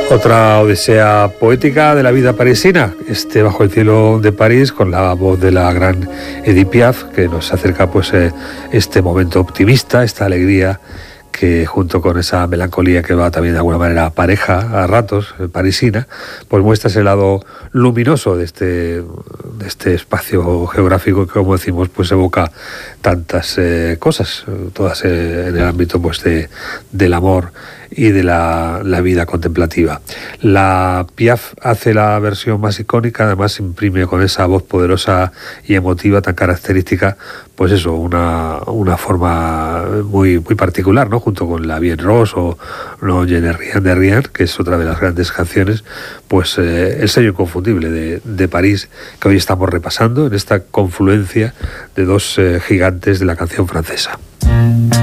Otra odisea poética de la vida parisina, Bajo el cielo de París, con la voz de la gran Edith Piaf, que nos acerca pues este momento optimista, esta alegría que junto con esa melancolía que va también de alguna manera pareja a ratos, parisina, pues muestra ese lado luminoso de este espacio geográfico que, como decimos, pues evoca tantas cosas, todas en el ámbito pues del amor y de la vida contemplativa. La Piaf hace la versión más icónica, además imprime con esa voz poderosa y emotiva tan característica, pues eso, una forma muy, muy particular, ¿no? Junto con la Bien Rose o No Je ne rien de rien, que es otra de las grandes canciones, pues el sello inconfundible de París, que hoy estamos repasando en esta confluencia de dos gigantes de la canción francesa.